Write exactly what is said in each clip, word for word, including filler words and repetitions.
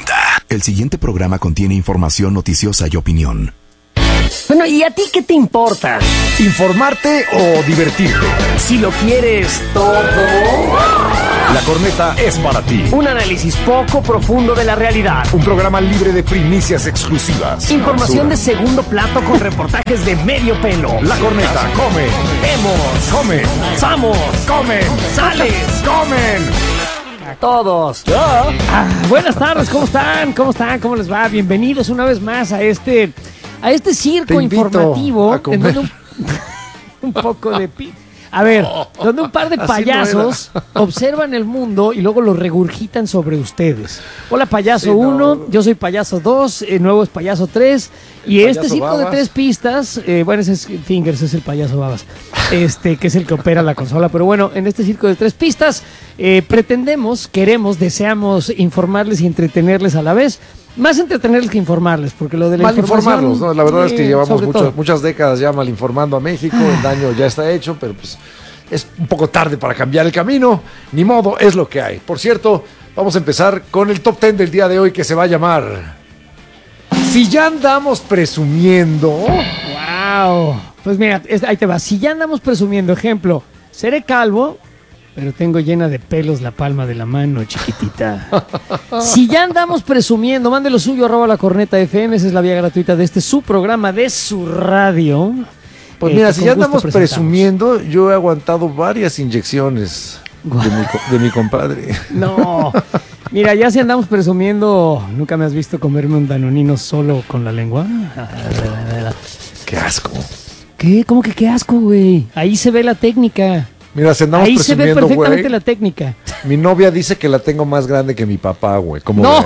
presenta. El siguiente programa contiene información noticiosa y opinión. Bueno, ¿y a ti qué te importa? ¿Informarte o divertirte? Si lo quieres todo. La Corneta es para ti. Un análisis poco profundo de la realidad. Un programa libre de primicias exclusivas. Información de segundo plato con reportajes de medio pelo. La Corneta, come. Vemos. Come. Vamos. Comen. Sales. Comen. A todos. Ah, buenas tardes, ¿cómo están? ¿Cómo están? ¿Cómo les va? Bienvenidos una vez más a este, a este circo informativo. En donde un, un poco de pi... A ver, donde un par de payasos no observan el mundo y luego lo regurgitan sobre ustedes. Hola, payaso uno, sí, no. Yo soy payaso dos, el nuevo es payaso tres. Y payaso este circo Babas. De tres pistas, eh, bueno, ese es Fingers, es el payaso Babas, este, que es el que opera la consola. Pero bueno, en este circo de tres pistas eh, pretendemos, queremos, deseamos informarles y entretenerles a la vez. Más entretenerles que informarles, porque lo de la mal información... informarlos, ¿no? La verdad sí, es que llevamos muchas, muchas décadas ya mal informando a México, el daño ya está hecho, pero pues es un poco tarde para cambiar el camino, ni modo, es lo que hay. Por cierto, vamos a empezar con el top ten del día de hoy, que se va a llamar... Si ya andamos presumiendo... ¡Wow! Pues mira, ahí te va. Si ya andamos presumiendo, ejemplo, seré calvo... pero tengo llena de pelos la palma de la mano, chiquitita. Si ya andamos presumiendo, mande lo suyo, arroba la corneta F M, esa es la vía gratuita de este su programa, de su radio. Pues eh, mira, si ya andamos presumiendo, yo he aguantado varias inyecciones de mi, de mi compadre. No, mira, ya si andamos presumiendo, ¿nunca me has visto comerme un danonino solo con la lengua? ¡Qué asco! ¿Qué? ¿Cómo que qué asco, güey? Ahí se ve la técnica. Mira, si andamos ahí se ve perfectamente, güey, la técnica. Mi novia dice que la tengo más grande que mi papá, güey. ¿Cómo ¡no! ves?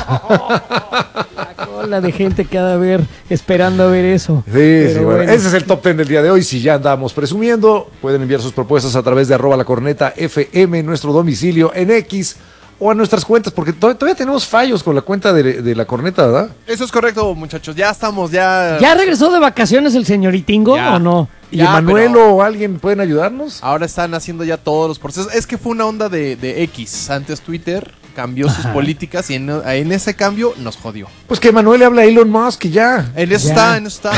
La cola de gente que ha de haber esperando a ver eso. Sí, sí, bueno. Bueno. Ese es el top ten del día de hoy. Si ya andamos presumiendo, pueden enviar sus propuestas a través de arroba la corneta F M, nuestro domicilio en X, o a nuestras cuentas, porque todavía tenemos fallos con la cuenta de, de la corneta, ¿verdad? Eso es correcto, muchachos. Ya estamos, ya... ¿Ya regresó de vacaciones el señoritingo o no? ¿Y ya, Emanuel pero... o alguien pueden ayudarnos? Ahora están haciendo ya todos los procesos. Es que fue una onda de, de X. Antes Twitter cambió sus Ajá. políticas y en, en ese cambio nos jodió. Pues que Emanuel le habla a Elon Musk y ya. En eso ya. está, en eso está.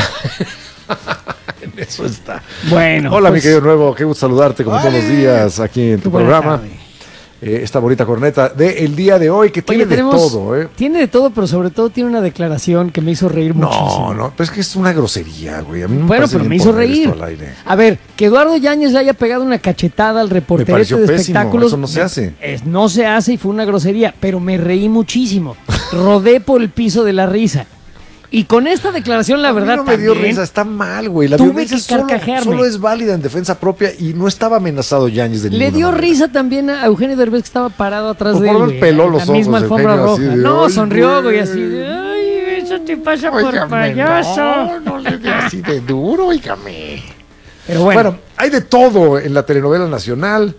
En eso está. Bueno. Hola, pues... mi querido nuevo. Qué gusto saludarte como ¡ay! Todos los días aquí en tu programa. Eh, esta bonita corneta de el día de hoy que tiene Oye, tenemos, de todo, ¿eh? Tiene de todo, pero sobre todo tiene una declaración que me hizo reír no, muchísimo. No, no, pero es que es una grosería, güey. A mí no bueno, me pero me hizo reír. A ver, que Eduardo Yáñez le haya pegado una cachetada al reporterete de pésimo, espectáculos. Eso no se hace. Es, no se hace y fue una grosería, pero me reí muchísimo. Rodé por el piso de la risa. Y con esta declaración, la a verdad, mí no me dio risa, está mal, güey. La violencia solo, solo es válida en defensa propia y no estaba amenazado Yáñez de ninguna Le dio manera. Risa también a Eugenio Derbez, que estaba parado atrás pues de él, güey. Peló los la ojos, misma alfombra roja. De, no, sonrió, güey, así de, ay, eso te pasa oígame, por payaso. No, no le dé así de duro, oígame. Pero bueno. Bueno, hay de todo en la telenovela nacional.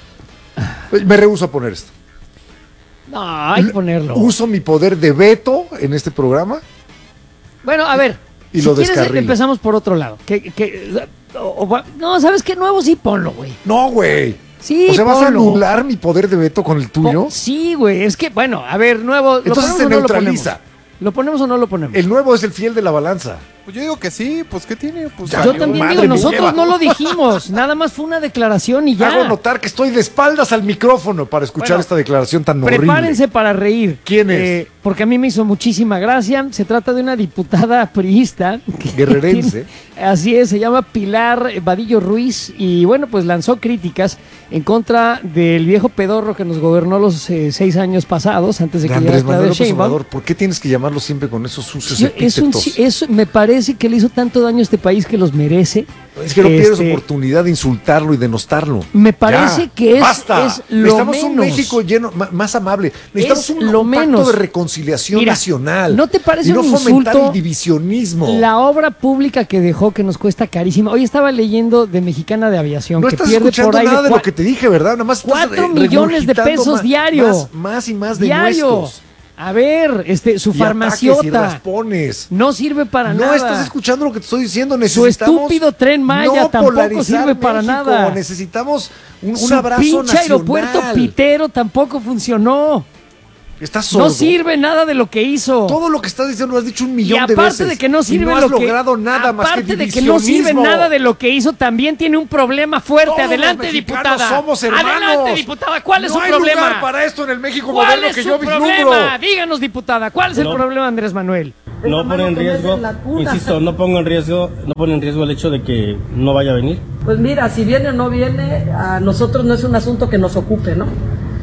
Me rehúso a poner esto. No, hay que ponerlo. Uso mi poder de veto en este programa. Bueno, a ver, y si lo quieres descarrilo. Empezamos por otro lado. Que, que, o, o, no, ¿sabes qué? Nuevo sí ponlo, güey. No, güey. Sí, o sea, ¿vas ponlo. a anular mi poder de veto con el tuyo? Po sí, güey, es que, bueno, a ver, nuevo... Entonces se neutraliza. ¿Lo ponemos o no lo ponemos? El nuevo es el fiel de la balanza. Pues yo digo que sí, pues ¿qué tiene? Pues ya, yo también digo, nosotros lleva. No lo dijimos, nada más fue una declaración y ya. Hago notar que estoy de espaldas al micrófono para escuchar bueno, esta declaración tan horrible. Prepárense para reír. ¿Quién es? Eh, porque a mí me hizo muchísima gracia. Se trata de una diputada priista. Guerrerense. Tiene, así es, se llama Pilar Vadillo Ruiz y bueno, pues lanzó críticas en contra del viejo pedorro que nos gobernó los eh, seis años pasados, antes de, de que Andrés llegara Claudia Sheinbaum. ¿Por qué tienes que llamarlo siempre con esos sucios Yo, es un, es, me parece que le hizo tanto daño a este país que los merece. Es que no este, pierdes oportunidad de insultarlo y denostarlo. Me parece ya, que es, basta. es lo Necesitamos menos. un México lleno, más amable. Necesitamos es un, lo un menos. pacto de reconciliación Mira, nacional. ¿No te parece y no un fomentar insulto el divisionismo? La obra pública que dejó, que nos cuesta carísima. Hoy estaba leyendo de Mexicana de Aviación, no que estás pierde escuchando por ahí nada de, de lo que te dije, ¿verdad? Nada más cuatro millones de pesos más, diario. Más, más y más de diario. nuestros. A ver, este, su y farmaciota y raspones. no sirve para no nada. No estás escuchando lo que te estoy diciendo. Su estúpido Tren Maya no tampoco sirve para México. nada. Necesitamos un, su un abrazo pinche nacional. aeropuerto pitero tampoco funcionó. ¿Estás sordo? No sirve nada de lo que hizo. Todo lo que estás diciendo lo has dicho un millón de veces. Y aparte de que no sirve y no has lo que logrado nada más que aparte de que no sirve nada de lo que hizo, también tiene un problema fuerte. Todos Adelante, los diputada. Somos hermanos. Adelante, diputada. ¿Cuál es no su problema? No hay lugar para esto en el México ¿Cuál moderno es que su yo problema? vislumbro. Díganos, diputada, ¿cuál es el No. problema, Andrés Manuel? No pone en riesgo, insisto, no pongo en riesgo, no pone en riesgo el hecho de que no vaya a venir. Pues mira, si viene o no viene, a nosotros no es un asunto que nos ocupe, ¿no?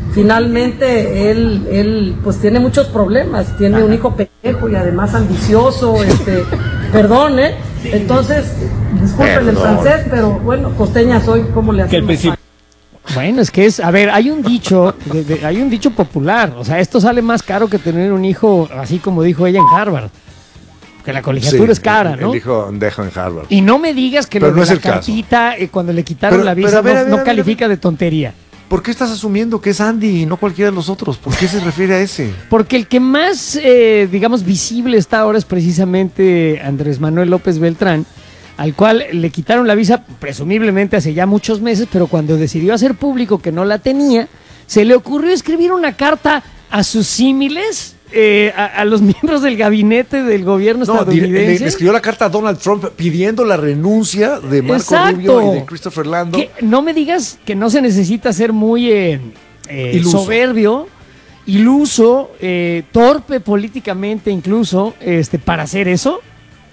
Finalmente él, él pues tiene muchos problemas, tiene Ajá. un hijo pendejo y además ambicioso, este, perdón, ¿eh? Entonces, disculpen el francés, pero bueno, costeña soy, ¿cómo le hacemos? Bueno, es que es, a ver, hay un dicho, de, de, hay un dicho popular, o sea, esto sale más caro que tener un hijo, así como dijo ella en Harvard, que la colegiatura sí, es cara, ¿no? El hijo dejo en Harvard. Y no me digas que pero lo no de es la el cartita, eh, cuando le quitaron pero, la visa, a ver, no, a ver, no a ver, califica a ver. de tontería. ¿Por qué estás asumiendo que es Andy y no cualquiera de los otros? ¿Por qué se refiere a ese? Porque el que más, eh, digamos, visible está ahora es precisamente Andrés Manuel López Beltrán, al cual le quitaron la visa presumiblemente hace ya muchos meses, pero cuando decidió hacer público que no la tenía, se le ocurrió escribir una carta a sus símiles, eh, a, a los miembros del gabinete del gobierno no, estadounidense. Le, le escribió la carta a Donald Trump pidiendo la renuncia de Marco Exacto. Rubio y de Christopher Lando. Que no me digas que no se necesita ser muy eh, eh, soberbio, iluso, eh, torpe políticamente incluso, este, para hacer eso.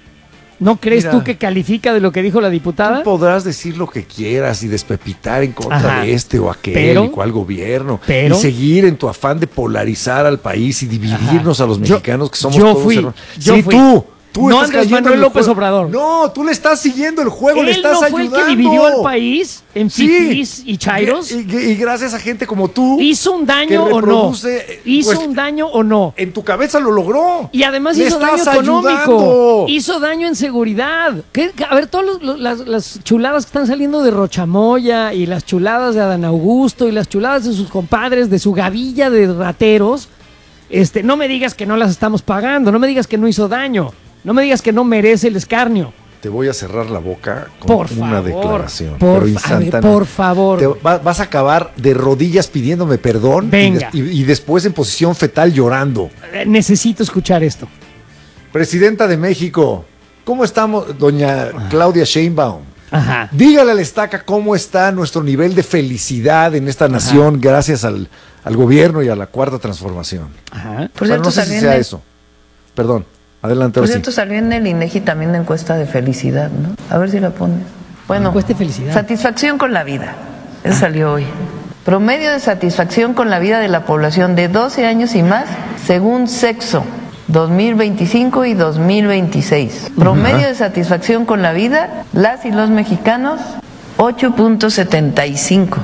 ¿No crees Mira, tú que califica de lo que dijo la diputada? Tú podrás decir lo que quieras y despepitar en contra Ajá. de este o aquel pero, y cual gobierno. Pero, y seguir en tu afán de polarizar al país y dividirnos Ajá. a los mexicanos yo, que somos yo todos fui, hermanos. Yo sí, fui. tú. Tú no estás Andrés Manuel López juego. Obrador. No, tú le estás siguiendo el juego, Él le estás no fue ayudando. el que dividió al país en fifís sí. y chairos. Y, y, y gracias a gente como tú. ¿Hizo un daño o no? ¿Hizo pues, un daño o no? En tu cabeza lo logró. Y además le hizo daño económico. Ayudando. Hizo daño en seguridad. ¿Qué? A ver, todas las, las chuladas que están saliendo de Rochamoya y las chuladas de Adán Augusto y las chuladas de sus compadres, de su gavilla de rateros, este, no me digas que no las estamos pagando, no me digas que no hizo daño. No me digas que no merece el escarnio. Te voy a cerrar la boca con por una favor, declaración. Por, pero instantánea. por favor. Te va, vas a acabar de rodillas pidiéndome perdón. Venga. Y, des, y, y después en posición fetal llorando. Necesito escuchar esto. Presidenta de México, ¿cómo estamos, doña Claudia Sheinbaum? Ajá. Dígale al Estaca cómo está nuestro nivel de felicidad en esta nación Ajá. gracias al, al gobierno y a la Cuarta Transformación. Ajá. Por cierto, no sé si sea de... eso. Perdón. Adelante. Por cierto, sí. Salió en el INEGI también una encuesta de felicidad, ¿no? A ver si la pones. Bueno, encuesta de felicidad. Satisfacción con la vida. Eso ah. salió hoy. Promedio de satisfacción con la vida de la población de doce años y más, según Sexo, dos mil veinticinco y dos mil veintiséis. Promedio uh-huh. de satisfacción con la vida, las y los mexicanos, ocho punto setenta y cinco.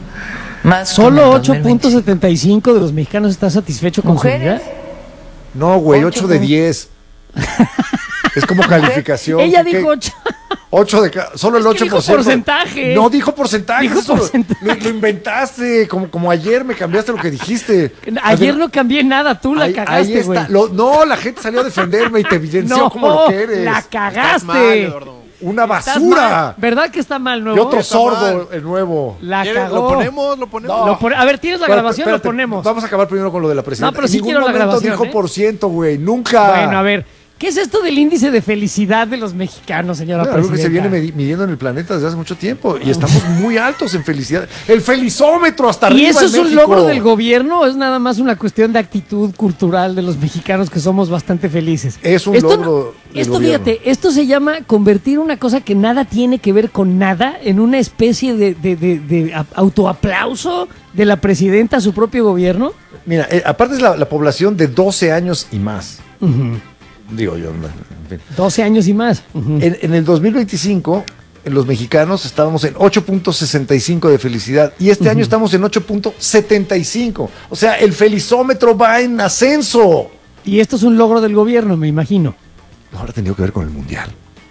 Más ¿Solo ocho punto setenta y cinco de los mexicanos están satisfechos con ¿Mujeres? su vida? No, güey, ocho de diez. Es como calificación. Ella dijo ocho. ocho de cada. Solo el es ocho por ciento. Dijo porcentaje. No dijo porcentaje. Dijo eso porcentaje. Lo, lo inventaste. Como, como ayer me cambiaste lo que dijiste. Ayer ver, no cambié nada. Tú la ahí, cagaste, güey. No, la gente salió a defenderme y te evidenció no, como lo que eres. La cagaste. Una basura. ¿Verdad que está mal, nuevo? Y otro sordo, el nuevo. La cagó. ¿Lo ponemos? ¿Lo ponemos? No. Lo pon... A ver, ¿tienes la pero, grabación? espérate, lo ponemos. Vamos a acabar primero con lo de la presidenta. No, pero sí en quiero la grabación. dijo ¿eh? por ciento, güey. Nunca. Bueno, a ver. ¿Qué es esto del índice de felicidad de los mexicanos, señora no, presidenta? Algo que se viene midiendo en el planeta desde hace mucho tiempo y estamos muy altos en felicidad. El felizómetro hasta arriba. ¿Y eso en es México. un logro del gobierno o es nada más una cuestión de actitud cultural de los mexicanos que somos bastante felices? Es un esto, logro del Esto, gobierno. Fíjate, esto se llama convertir una cosa que nada tiene que ver con nada en una especie de, de, de, de autoaplauso de la presidenta a su propio gobierno. Mira, eh, aparte es la, la población de doce años y más. Uh-huh. Digo yo, en fin. doce años y más. Uh-huh. En, en el dos mil veinticinco, en los mexicanos estábamos en ocho punto sesenta y cinco de felicidad y este uh-huh. año estamos en ocho punto setenta y cinco. O sea, el felizómetro va en ascenso. Y esto es un logro del gobierno, me imagino. Ahora ha tenido que ver con el mundial.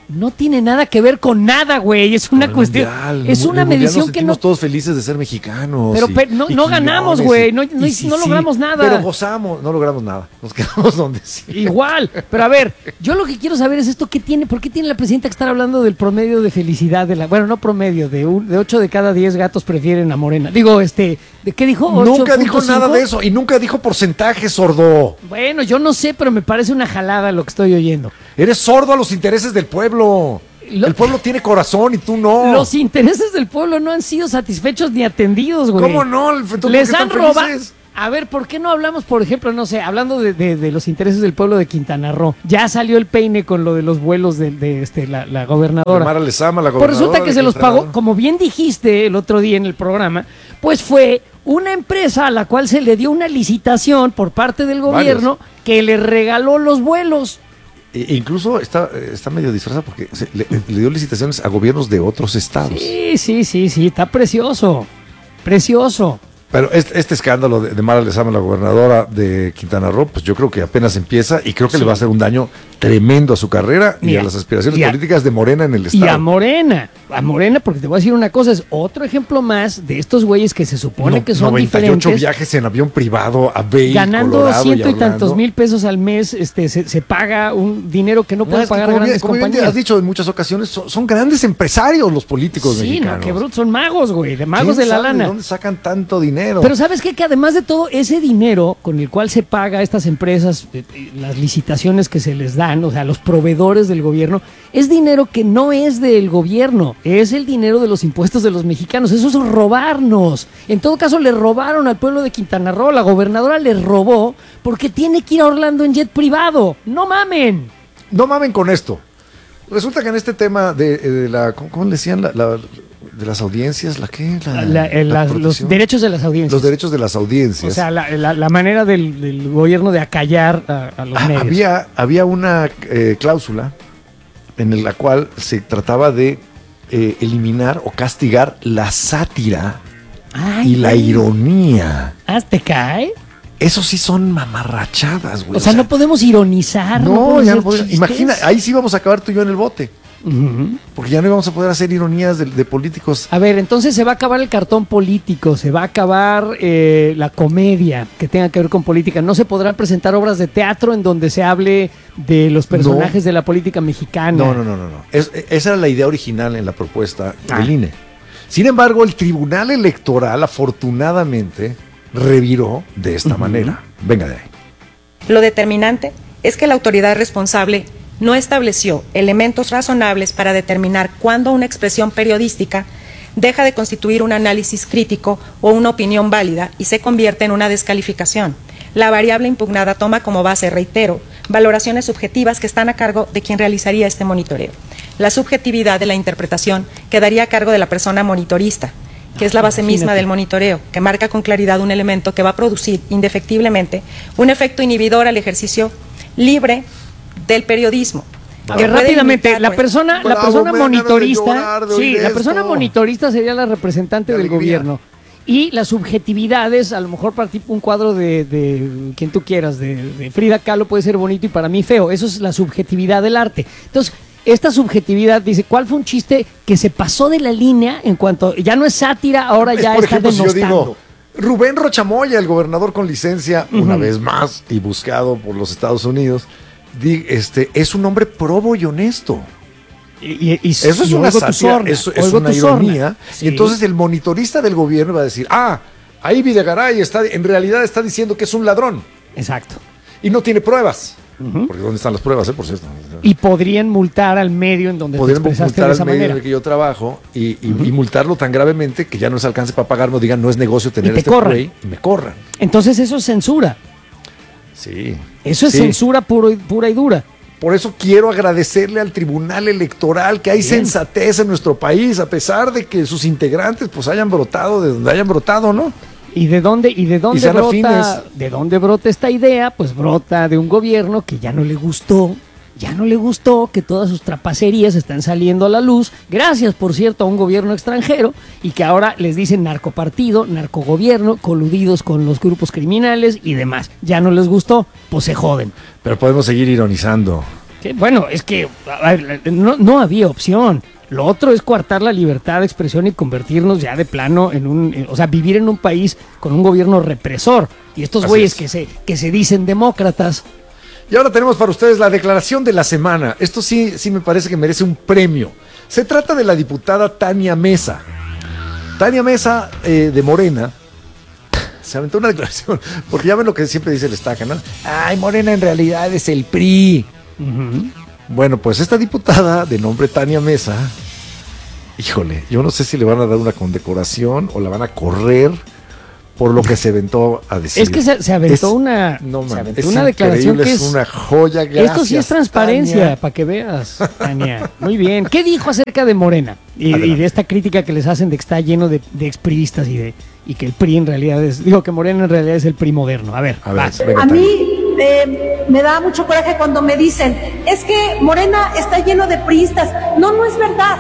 No tiene nada que ver con nada, güey. Es una Con el cuestión. mundial. Es El una mundial medición nos que no. todos felices de ser mexicanos. Pero, y, pero no, y no ganamos, Quiñones, güey. y- No, no, y sí, no sí, logramos nada. Pero gozamos, no logramos nada. Nos quedamos donde sí. Igual, pero a ver, yo lo que quiero saber es esto, ¿qué tiene? ¿Por qué tiene la presidenta que estar hablando del promedio de felicidad de la, bueno, no promedio, de un, de ocho de cada diez gatos prefieren a Morena? Digo, este, ¿de qué dijo? Nunca dijo ocho punto cinco. nada de eso y nunca dijo porcentaje, sordo. Bueno, yo no sé, pero me parece una jalada lo que estoy oyendo. Eres sordo a los intereses del pueblo. Lo- El pueblo tiene corazón y tú no. Los intereses del pueblo no han sido satisfechos ni atendidos, güey. ¿Cómo no? Entonces, ¿por qué Les están han robado. felices? A ver, ¿por qué no hablamos, por ejemplo, no sé, hablando de, de- de los intereses del pueblo de Quintana Roo? Ya salió el peine con lo de los vuelos de, de, este, la, la gobernadora. Mara Lezama, la Pues gobernadora resulta que de se los Quintana pagó, Roo. como bien dijiste el otro día en el programa, pues fue una empresa a la cual se le dio una licitación por parte del gobierno que le regaló los vuelos. E- incluso está, está medio disfrazada porque se- le, le dio licitaciones a gobiernos de otros estados. Sí, sí, sí, sí, está precioso. Precioso. Pero este, este escándalo de, de Mara Lezama, la gobernadora de Quintana Roo, pues yo creo que apenas empieza y creo que le va a hacer un daño tremendo a su carrera y Mira, a las aspiraciones y a- políticas de Morena en el Y estado. a Morena, a Morena, porque te voy a decir una cosa, es otro ejemplo más de estos güeyes que se supone No- que son noventa y ocho diferentes. viajes en avión privado a Vail, Ganando Colorado ciento y, Orlando. tantos mil pesos al mes, este, se, se paga un dinero que no No, puede es que pagar como bien- grandes como bien compañías. has dicho en muchas ocasiones, son, son grandes empresarios los políticos Sí, mexicanos. no, qué brutos, son magos, güey, de magos ¿Quién de la sabe lana. ¿De dónde sacan tanto dinero? Pero ¿sabes qué? Que además de todo, ese dinero con el cual se paga a estas empresas, eh, eh, las licitaciones que se les dan, o sea, los proveedores del gobierno, es dinero que no es del gobierno, es el dinero de los impuestos de los mexicanos. Eso es robarnos. En todo caso, le robaron al pueblo de Quintana Roo. La gobernadora le robó porque tiene que ir a Orlando en jet privado. ¡No mamen! No mamen con esto. Resulta que en este tema de, eh, de la, ¿cómo, cómo le decían? La, la- de las audiencias, ¿la qué? La, La- eh, la las- los protección. derechos de las audiencias. Los derechos de las audiencias. O sea, la, la- la manera del, del gobierno de acallar a, a los Ah, medios. había, había una eh, cláusula en la cual se trataba de eh, eliminar o castigar la sátira Ay, y la güey. ironía. Ah, ¿te cae? Eso sí son mamarrachadas, güey. O sea, no podemos ironizar. no, podemos ya hacer no podemos- chistes. Imagina, ahí sí vamos a acabar tú y yo en el bote. Ujú. Porque ya no íbamos a poder hacer ironías de, de políticos. A ver, entonces se va a acabar el cartón político, se va a acabar eh, la comedia que tenga que ver con política. No se podrán presentar obras de teatro en donde se hable de los personajes No. de la política mexicana. No, no, no, no. no. Es- esa era la idea original en la propuesta Ah. del I N E. Sin embargo, el Tribunal Electoral, afortunadamente, reviró de esta manera. Venga de ahí. Lo determinante es que la autoridad responsable no estableció elementos razonables para determinar cuándo una expresión periodística deja de constituir un análisis crítico o una opinión válida y se convierte en una descalificación. La variable impugnada toma como base, reitero, valoraciones subjetivas que están a cargo de quien realizaría este monitoreo. La subjetividad de la interpretación quedaría a cargo de la persona monitorista, que es la base Imagínate. misma del monitoreo, que marca con claridad un elemento que va a producir indefectiblemente un efecto inhibidor al ejercicio libre del periodismo. A Que ver, puede rápidamente, limitar, la pues, persona, la Bravo, persona me dan ganas de monitorista, llorar de sí, oír la esto. persona monitorista sería la representante De del alegría. gobierno. Y las subjetividades, a lo mejor para ti un cuadro de, de quien tú quieras, de, de Frida Kahlo puede ser bonito y para mí feo. Eso es la subjetividad del arte. Entonces, esta subjetividad dice, ¿cuál fue un chiste que se pasó de la línea en cuanto, ya no es sátira, ahora Es, ya por está ejemplo, si yo denostando? digo, Rubén Rochamoya, el gobernador con licencia, una vez más, y buscado por los Estados Unidos, di- este, es un hombre probo y honesto. Y, y- y- Eso es y una oigo tu sátira, sorna, eso es oigo una tu sorna. ironía. Sí. Y entonces el monitorista del gobierno va a decir, ah, ahí Videgaray está, en realidad está diciendo que es un ladrón Exacto. y no tiene pruebas. Porque ¿dónde están las pruebas, eh, por cierto? Y podrían multar al medio en donde Podrían te expresaste multar de al esa medio en manera. el que yo trabajo y, y- y multarlo tan gravemente que ya no les alcance para pagarme, digan, no es negocio tener te este corran. güey, y me corran. Entonces eso es censura. Sí. Eso es Sí. censura puro y- pura y dura. Por eso quiero agradecerle al Tribunal Electoral que hay Bien. sensatez en nuestro país, a pesar de que sus integrantes pues hayan brotado de donde hayan brotado, ¿no? ¿Y de dónde, y de dónde sean brota, afines. de dónde brota esta idea? Pues brota de un gobierno que ya no le gustó, ya no le gustó que todas sus trapacerías están saliendo a la luz, gracias por cierto a un gobierno extranjero, y que ahora les dicen narcopartido, narcogobierno, coludidos con los grupos criminales y demás. Ya no les gustó, pues se joden. Pero podemos seguir ironizando. Sí, bueno, es que a ver, no, no había opción. Lo otro es coartar la libertad de expresión y convertirnos ya de plano en un, en, o sea, vivir en un país con un gobierno represor. Y estos güeyes que se, que se dicen demócratas. Y ahora tenemos para ustedes la declaración de la semana. Esto sí, sí me parece que merece un premio. Se trata de la diputada Tania Mesa. Tania Mesa, eh, de Morena, se aventó una declaración, porque ya ven lo que siempre dice el Estaca, ¿no? Ay, Morena en realidad es el P R I. Uh-huh. Bueno, pues esta diputada de nombre Tania Mesa, híjole, yo no sé si le van a dar una condecoración o la van a correr por lo que se aventó a decir. Es que se, se aventó es, una, no, se man, aventó es una declaración que es una joya. Gracias, esto sí es transparencia, para que veas, Tania. Muy bien. ¿Qué dijo acerca de Morena y, y de esta crítica que les hacen de que está lleno de, de expriistas y de y que el P R I en realidad es, digo que Morena en realidad es el P R I moderno? A ver, a, ver, venga, a mí eh, me da mucho coraje cuando me dicen, es que Morena está lleno de priistas. No, no es verdad.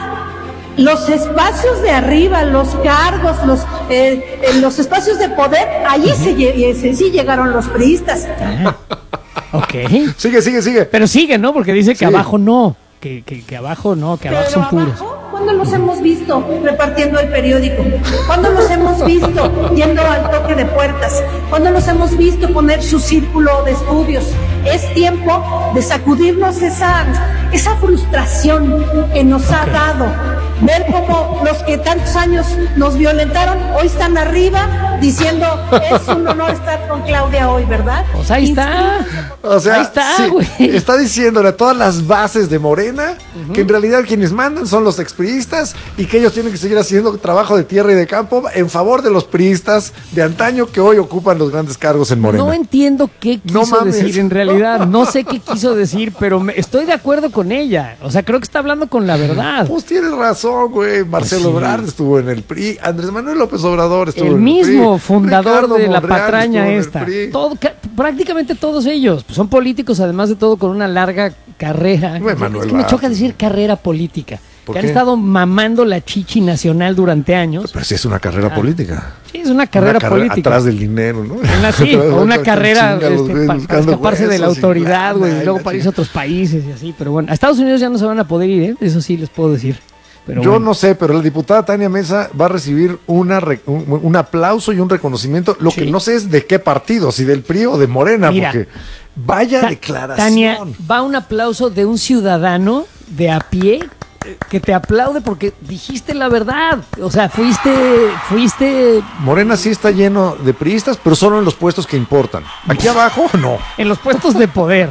Los espacios de arriba, los cargos, los eh, eh, los espacios de poder, allí uh-huh. se, se, sí llegaron los priistas. Ah, ok. Sigue, sigue, sigue. Pero sigue, ¿no? Porque dice que sí. abajo no, que, que, que abajo no, que abajo Pero son puros. Abajo, ¿cuándo los hemos visto repartiendo el periódico? ¿Cuándo los hemos visto yendo al toque de puertas? ¿Cuándo los hemos visto poner su círculo de estudios? Es tiempo de sacudirnos esa, esa frustración que nos okay. ha dado. Ver cómo los que tantos años nos violentaron hoy están arriba diciendo es un honor estar con Claudia hoy, ¿verdad? Pues ahí está. O sea, ahí está, sí, güey. Está diciéndole a todas las bases de Morena uh-huh. que en realidad quienes mandan son los expriistas y que ellos tienen que seguir haciendo trabajo de tierra y de campo en favor de los priistas de antaño que hoy ocupan los grandes cargos en Morena. No entiendo qué quiso no decir en realidad. No sé qué quiso decir, pero me, estoy de acuerdo con ella. O sea, creo que está hablando con la verdad. Pues tienes razón, güey. Marcelo sí. Ebrard estuvo en el P R I. Andrés Manuel López Obrador estuvo el en mismo el P R I. fundador Ricardo de la Monreal patraña esta. Todo, ca- prácticamente todos ellos pues son políticos, además de todo, con una larga carrera. Bueno, Manuel es que me choca decir carrera política. Que han estado mamando la chichi nacional durante años. Pero sí es una carrera ah. política. Sí, es una carrera, una política. Atrás del dinero, ¿no? Una, sí, o una carrera este, pa, para escaparse de la autoridad, güey, y luego para irse a otros países y así. Pero bueno, a Estados Unidos ya no se van a poder ir, ¿eh? Eso sí les puedo decir. Pero Yo bueno. no sé, pero la diputada Tania Mesa va a recibir una re, un, un aplauso y un reconocimiento. Lo sí. que no sé es de qué partido, si del P R I o de Morena, Mira, porque vaya ta- declaración. Tania, va un aplauso de un ciudadano de a pie que te aplaude porque dijiste la verdad. O sea, fuiste, fuiste... Morena sí está lleno de priistas, pero solo en los puestos que importan. Aquí abajo, no. En los puestos de poder.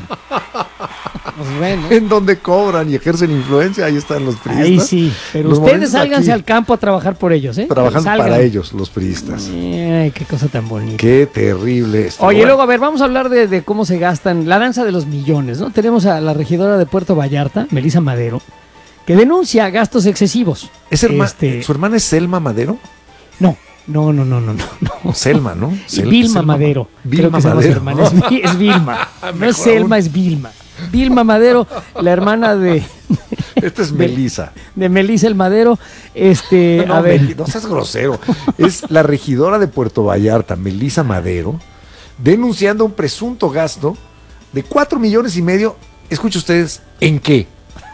Pues bueno. En donde cobran y ejercen influencia, ahí están los priistas. Ahí sí, pero los ustedes sálganse aquí al campo a trabajar por ellos, ¿eh? Trabajan para ellos, los priistas. Ay, qué cosa tan bonita. Qué terrible esto. Oye, bueno. luego, a ver, vamos a hablar de, de cómo se gastan la danza de los millones, ¿no? Tenemos a la regidora de Puerto Vallarta, Melisa Madero, que denuncia gastos excesivos. ¿Es herma- este... ¿Su hermana es Selma Madero? No, no, no, no, no. no. Selma, ¿no? Sel- Vilma Selma Madero. Vilma Creo que Madero. Hermana. Es, es Vilma. No es Selma, es Vilma. Vilma Madero, la hermana de... Esta es Melisa. De, de Melisa el Madero. Este, no, a ver. Mel- no seas grosero. Es la regidora de Puerto Vallarta, Melisa Madero, denunciando un presunto gasto de cuatro millones y medio. Escuchen ustedes, ¿en qué?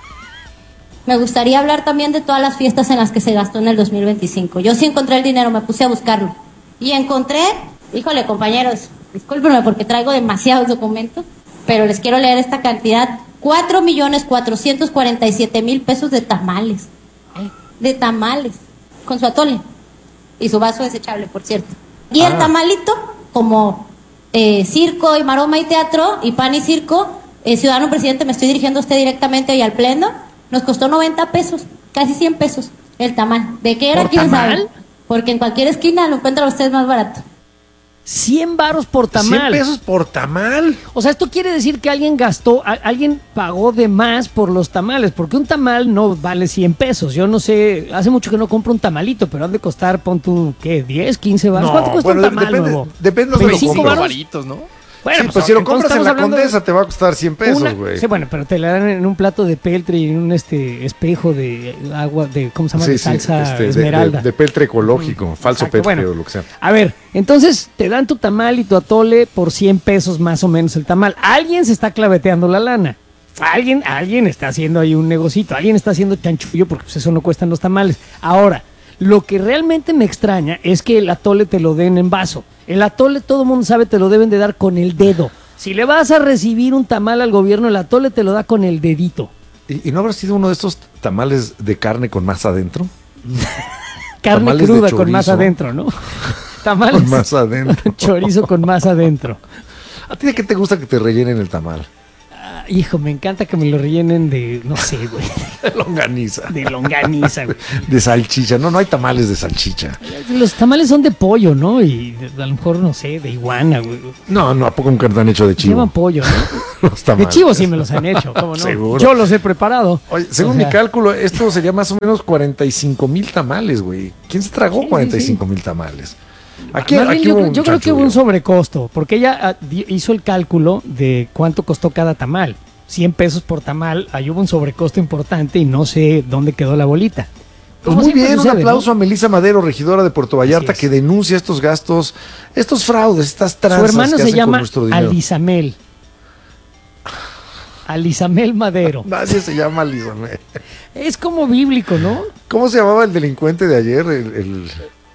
Me gustaría hablar también de todas las fiestas en las que se gastó en el dos mil veinticinco. Yo sí encontré el dinero, me puse a buscarlo. Y encontré, híjole compañeros, discúlpenme porque traigo demasiados documentos, pero les quiero leer esta cantidad. cuatro millones cuatrocientos cuarenta y siete mil pesos de tamales. De tamales. Con su atole. Y su vaso desechable, por cierto. Y el ah. tamalito, como eh, circo y maroma y teatro, y pan y circo, eh, ciudadano presidente, me estoy dirigiendo a usted directamente y al pleno, nos costó noventa pesos, casi cien pesos el tamal. ¿De qué era? ¿Quién sabe? Porque en cualquier esquina lo encuentran ustedes más barato. cien varos por tamal. cien pesos por tamal. O sea, esto quiere decir que alguien gastó, a, alguien pagó de más por los tamales, porque un tamal no vale cien pesos. Yo no sé, hace mucho que no compro un tamalito, pero han de costar, pon tú, ¿qué? diez, quince baros. No, ¿cuánto cuesta bueno, un tamal depende, nuevo? Depende de los varitos, ¿no? Bueno, sí, pues, pues si lo compras en la Condesa de... te va a costar cien pesos, güey. Sí, bueno, pero te la dan en un plato de peltre y en un este espejo de agua, de ¿cómo se llama? Sí, de salsa sí, este, esmeralda. De, de, de peltre ecológico, mm, falso exacto, peltre bueno, o lo que sea. A ver, entonces te dan tu tamal y tu atole por cien pesos más o menos el tamal. Alguien se está claveteando la lana. Alguien, alguien está haciendo ahí un negocito, alguien está haciendo chanchullo porque pues, eso no cuestan los tamales. Ahora, lo que realmente me extraña es que el atole te lo den en vaso. El atole, todo el mundo sabe, te lo deben de dar con el dedo. Si le vas a recibir un tamal al gobierno, el atole te lo da con el dedito. ¿Y, y no habrá sido uno de estos tamales de carne con masa adentro? Carne Tamales cruda con masa adentro, ¿no? Tamales con masa adentro. Chorizo con masa adentro. ¿A ti de qué te gusta que te rellenen el tamal? Ah, hijo, me encanta que me lo rellenen de, no sé, güey. De longaniza. De longaniza, güey. De salchicha. No, no hay tamales de salchicha. Los tamales son de pollo, ¿no? Y de, a lo mejor, no sé, de iguana, güey. No, no, ¿a poco nunca te han hecho de chivo? Llevan pollo, ¿no? Los tamales. De chivo sí me los han hecho, ¿cómo no? Seguro. Yo los he preparado. Oye, según o sea, mi cálculo, esto sería más o menos cuarenta y cinco mil tamales, güey. ¿Quién se tragó sí, cuarenta y cinco mil sí. tamales? Aquí, Más aquí bien, hubo yo un yo creo que hubo un chanchullo. sobrecosto, porque ella ah, di- hizo el cálculo de cuánto costó cada tamal. cien pesos por tamal, ahí hubo un sobrecosto importante y no sé dónde quedó la bolita. Pues Como muy siempre bien, sucede, un aplauso ¿no? a Melissa Madero, regidora de Puerto Vallarta, Así es. que denuncia estos gastos, estos fraudes, estas tranzas Su hermano que se hacen con llama nuestro dinero. Alisamel. Alisamel Madero. Nadie se llama Alisamel. Es como bíblico, ¿no? ¿Cómo se llamaba el delincuente de ayer? El, el...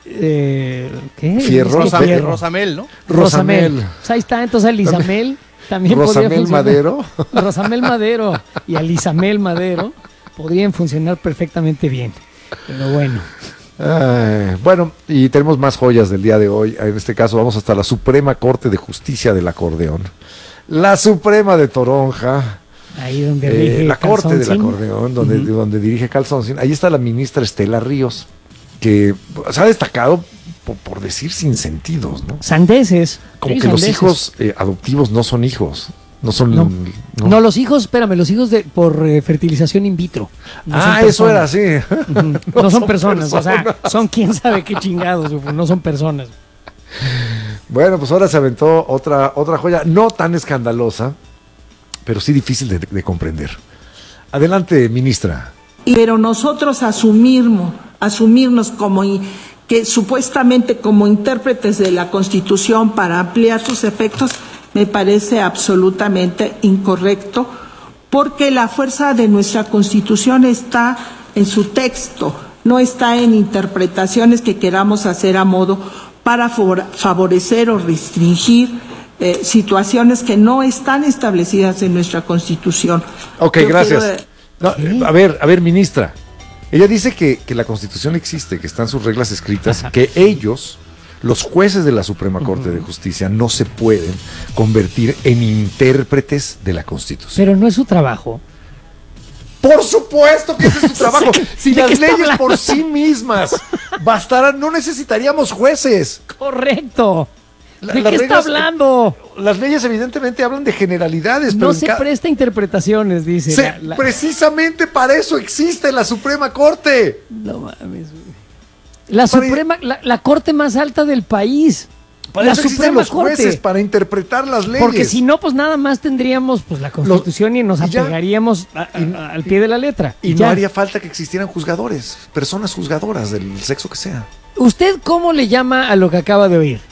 Eh, ¿Qué? Fierro. Es que Rosa- Fierro. Rosamel, ¿no? Rosamel. Rosamel. Pues ahí está, entonces Alisamel también Rosamel podría funcionar. Madero. Rosamel Madero y Alisamel Madero podrían funcionar perfectamente bien. Pero bueno. Ay, bueno, y tenemos más joyas del día de hoy. En este caso vamos hasta la Suprema Corte de Justicia del Acordeón. La Suprema de Toronja. Ahí donde Eh, rige la Corte del Calzoncín. Acordeón, donde, Ujú. donde dirige Calzoncín. Ahí está la ministra Estela Ríos, que se ha destacado por, por decir sin sentidos, ¿no? Sandeces. Como Sí, que los sandeces. hijos eh, adoptivos no son hijos. No son. No. no. No, los hijos, espérame, los hijos de por eh, fertilización in vitro. No ah, son eso era personas. así. Ujú. No, No son, son personas, o sea, personas. son quién sabe qué chingados, no son personas. Bueno, pues ahora se aventó otra, otra joya, no tan escandalosa, pero sí difícil de, de comprender. Adelante, ministra. Pero nosotros asumirnos, asumirnos como i- que supuestamente como intérpretes de la Constitución para ampliar sus efectos me parece absolutamente incorrecto, porque la fuerza de nuestra Constitución está en su texto, no está en interpretaciones que queramos hacer a modo para favor- favorecer o restringir eh, situaciones que no están establecidas en nuestra Constitución. Ok, Yo gracias. quiero, eh, No, eh, a ver, a ver, ministra. Ella dice que, que la Constitución existe, que están sus reglas escritas, que ellos, los jueces de la Suprema Corte de Justicia, no se pueden convertir en intérpretes de la Constitución. Pero no es su trabajo. Por supuesto que ese es su trabajo. Si ¿De las qué está leyes hablando? por sí mismas bastaran, no necesitaríamos jueces. Correcto. La- ¿De las qué está reglas, hablando? Las leyes evidentemente hablan de generalidades, pero No en se ca- presta interpretaciones, dice. se- la- la- precisamente para eso existe la Suprema Corte. No mames, güey. La Para- Suprema, la, la corte más alta del país. Para la eso existen Suprema los jueces, Corte. para interpretar las leyes. Porque si no, pues nada más tendríamos pues la Constitución y nos y ya. apegaríamos a- a- al pie de la letra. Y no ya. haría falta que existieran juzgadores, personas juzgadoras del sexo que sea. ¿Usted cómo le llama a lo que acaba de oír?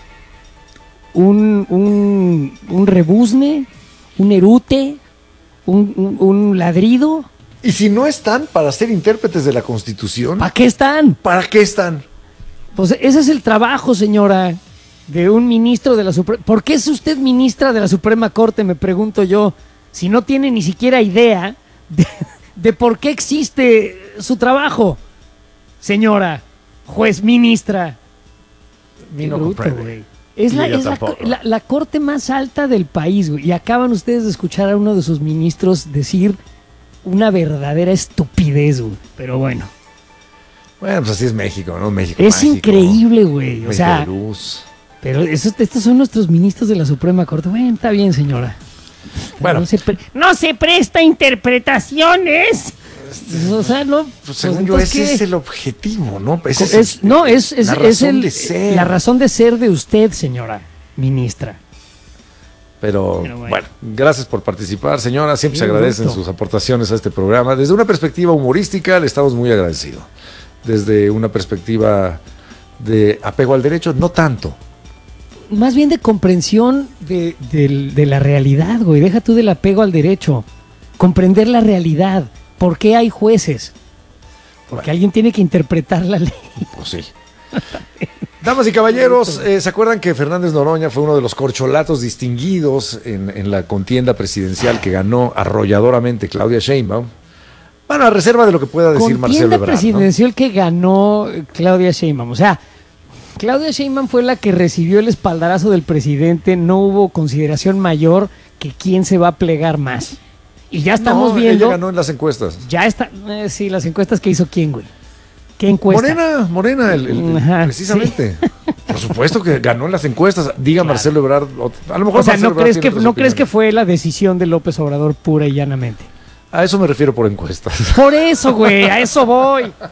¿Un, un, un rebuzne? ¿Un erute? ¿Un, un- un ladrido? Y si no están para ser intérpretes de la Constitución, ¿Para qué están? ¿para qué están? Pues ese es el trabajo, señora, de un ministro de la Suprema. ¿Por qué es usted ministra de la Suprema Corte, me pregunto yo, si no tiene ni siquiera idea de, de por qué existe su trabajo? Señora, juez ministra. Ni Qué no bruto, comprende. güey. Es, Y la, ella es la, tampoco. la- la corte más alta del país, güey. Y acaban ustedes de escuchar a uno de sus ministros decir una verdadera estupidez, güey. Pero bueno. Bueno, pues así es México, ¿no? México Es mágico, increíble, güey. O México sea, de luz. pero esos- estos son nuestros ministros de la Suprema Corte. Bueno, está bien, señora. Bueno. No se, pre- no se presta interpretaciones. O sea, no. Pues pues, según yo, entonces, ese ¿qué? es el objetivo, ¿no? Ese es, Es- no, es, es, la es razón el- de ser. la razón de ser de usted, señora ministra. Pero, Pero bueno. bueno. gracias por participar, señora. Siempre Qué se agradecen gusto. sus aportaciones a este programa. Desde una perspectiva humorística, le estamos muy agradecidos. Desde una perspectiva de apego al derecho, no tanto. Más bien de comprensión de, del- de la realidad, güey. Deja tú del apego al derecho. comprender la realidad. ¿Por qué hay jueces? Porque bueno. alguien tiene que interpretar la ley. Pues sí. Damas y caballeros, eh, ¿se acuerdan que Fernández Noroña fue uno de los corcholatos distinguidos en, en la contienda presidencial que ganó arrolladoramente Claudia Sheinbaum? Bueno, a reserva de lo que pueda decir Marcelo Ebrard. Contienda presidencial, ¿no?, que ganó Claudia Sheinbaum. O sea, Claudia Sheinbaum fue la que recibió el espaldarazo del presidente. No hubo consideración mayor que quién se va a plegar más. Y ya estamos no, viendo. Ella ganó en las encuestas. Ya está. Eh, sí, las encuestas que hizo quién, güey. ¿Qué encuesta? Morena, Morena, el, el, Ajá, precisamente. Sí. Por supuesto que ganó en las encuestas. Diga claro. Marcelo Ebrard. A lo mejor o sea, Marcelo ¿no, crees que, ¿no crees que opiniones. fue la decisión de López Obrador pura y llanamente? A eso me refiero por encuestas. Por eso, güey, a eso voy.